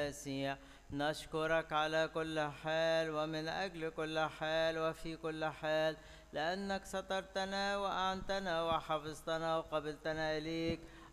المسيح. نشكرك على كل حال ومن أجل كل حال وفي كل حال، لأنك سترتنا وأعنتنا وحفظتنا وقبلتنا إليك.